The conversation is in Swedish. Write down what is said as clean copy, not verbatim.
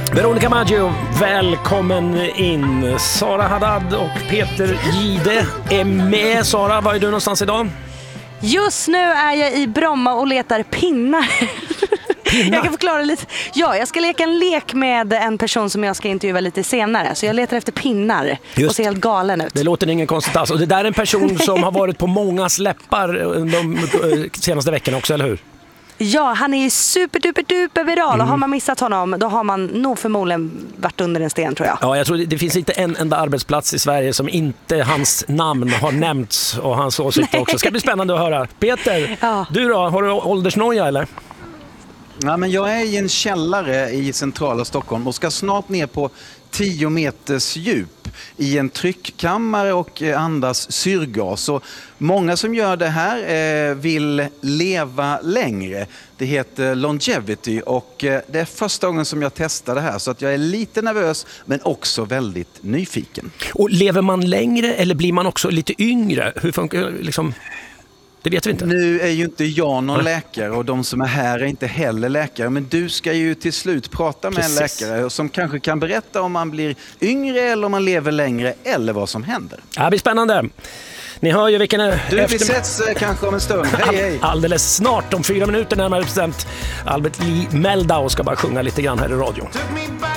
Veronica Maggio, välkommen in. Sara Haddad och Peter Gide är med. Sara, var är du någonstans idag? Just nu är jag i Bromma och letar pinnar. Jag kan förklara lite. Ja, jag ska leka en lek med en person som jag ska intervjua lite senare. Så jag letar efter pinnar och ser helt galen ut. Det låter ingen konstigt alls. Och det där är en person som har varit på många läppar de senaste veckorna också, eller hur? Ja, han är super viral och har man missat honom då har man nog förmodligen varit under en sten, tror jag. Ja, jag tror det finns inte en enda arbetsplats i Sverige som inte hans namn har nämnts och hans åsikter också. Ska bli spännande att höra. Peter, du då? Har du åldersnoja eller? Ja, men jag är i en källare i centrala Stockholm och ska snart ner på 10 meters djup i en tryckkammare och andas syrgas. Och många som gör det här vill leva längre. Det heter longevity och det är första gången som jag testar det här, så att jag är lite nervös men också väldigt nyfiken. Och lever man längre eller blir man också lite yngre? Hur funkar liksom? Det vet vi inte. Nu är ju inte jag någon läkare och de som är här är inte heller läkare. Men du ska ju till slut prata med en läkare som kanske kan berätta om man blir yngre eller om man lever längre eller vad som händer. Det blir spännande. Ni hör ju vilken vi ses kanske om en stund. Hej. Alldeles snart, om 4 minuter närmare bestämt. Albert Lee Meldau ska bara sjunga lite grann här i radio.